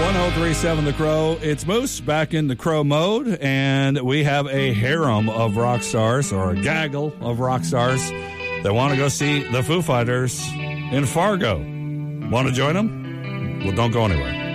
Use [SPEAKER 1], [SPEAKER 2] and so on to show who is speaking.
[SPEAKER 1] 1037 The Crow. It's Moose back in the Crow mode, and we have a harem of rock stars, or a gaggle of rock stars, that want to go see the Foo Fighters in Fargo. Want to join them? Well, don't go anywhere.